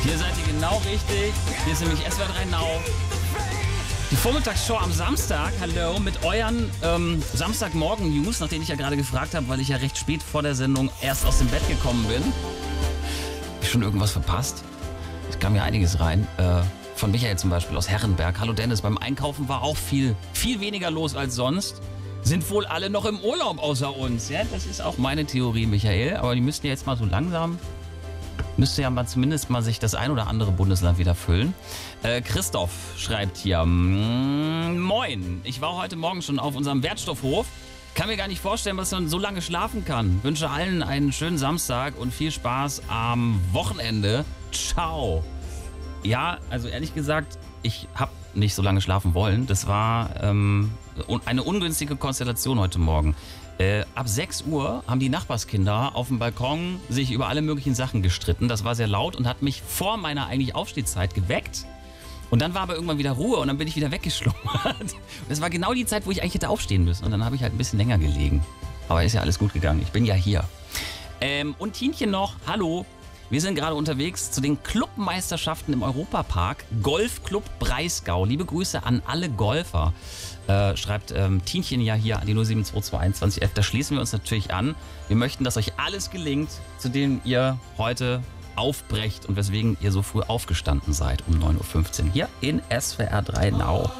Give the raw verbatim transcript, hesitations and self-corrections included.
Hier seid ihr genau richtig. Hier ist nämlich S W R drei Now. Die Vormittagsshow am Samstag, hallo, mit euren ähm, Samstagmorgen-News, nach denen ich ja gerade gefragt habe, weil ich ja recht spät vor der Sendung erst aus dem Bett gekommen bin. Hab ich schon irgendwas verpasst? Es kam ja einiges rein. Äh, von Michael zum Beispiel aus Herrenberg. Hallo Dennis, beim Einkaufen war auch viel, viel weniger los als sonst. Sind wohl alle noch im Urlaub außer uns. Ja, das ist auch meine Theorie, Michael. Aber die müssten ja jetzt mal so langsam... Müsste ja mal zumindest mal sich das ein oder andere Bundesland wieder füllen. Äh, Christoph schreibt hier, moin, ich war heute Morgen schon auf unserem Wertstoffhof. Kann mir gar nicht vorstellen, dass man so lange schlafen kann. Wünsche allen einen schönen Samstag und viel Spaß am Wochenende. Ciao. Ja, also ehrlich gesagt, ich habe nicht so lange schlafen wollen. Das war ähm, eine ungünstige Konstellation heute Morgen. Äh, ab sechs Uhr haben die Nachbarskinder auf dem Balkon sich über alle möglichen Sachen gestritten. Das war sehr laut und hat mich vor meiner eigentlich Aufstehzeit geweckt. Und dann war aber irgendwann wieder Ruhe und dann bin ich wieder weggeschlummert. Und das war genau die Zeit, wo ich eigentlich hätte aufstehen müssen. Und dann habe ich halt ein bisschen länger gelegen. Aber ist ja alles gut gegangen. Ich bin ja hier. Ähm, und Tienchen noch, hallo. Wir sind gerade unterwegs zu den Clubmeisterschaften im Europapark. Golfclub Breisgau. Liebe Grüße an alle Golfer. Äh, schreibt ähm, Tienchen ja hier an die null sieben zwei zwei eins zwei eins elf. Da schließen wir uns natürlich an. Wir möchten, dass euch alles gelingt, zu dem ihr heute aufbrecht und weswegen ihr so früh aufgestanden seid um neun Uhr fünfzehn hier in S W R drei Now.